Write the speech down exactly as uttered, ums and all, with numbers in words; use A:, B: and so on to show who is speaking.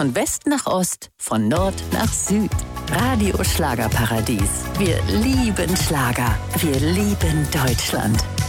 A: Von West nach Ost, von Nord nach Süd. Radio Schlagerparadies. Wir lieben Schlager. Wir lieben Deutschland.